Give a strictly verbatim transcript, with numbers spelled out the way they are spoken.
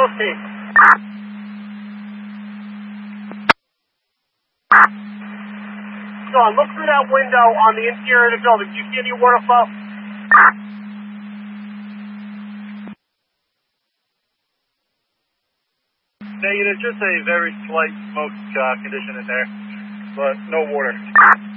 we'll see. Sean, look through that window on the interior of the building. Do you see any water flow? Negative, just a very slight smoke uh, condition in there, but no water.